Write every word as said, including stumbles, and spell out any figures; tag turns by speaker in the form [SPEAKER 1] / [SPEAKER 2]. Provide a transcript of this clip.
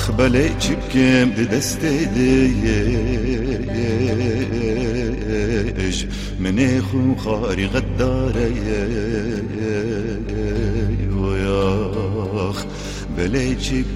[SPEAKER 1] بله چیکم دی دست دیش من خو خاری غداره ویاخ بله چیکم